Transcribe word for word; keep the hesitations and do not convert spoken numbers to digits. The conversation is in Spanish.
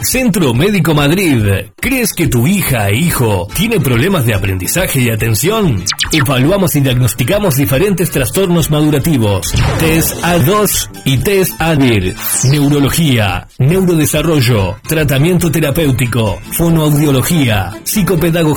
Centro Médico Madrid. ¿Crees que tu hija e hijo tiene problemas de aprendizaje y atención? Evaluamos y diagnosticamos diferentes trastornos madurativos. Test A dos y Test A D I R. Neurología, neurodesarrollo, tratamiento terapéutico, fonoaudiología, psicopedagogía.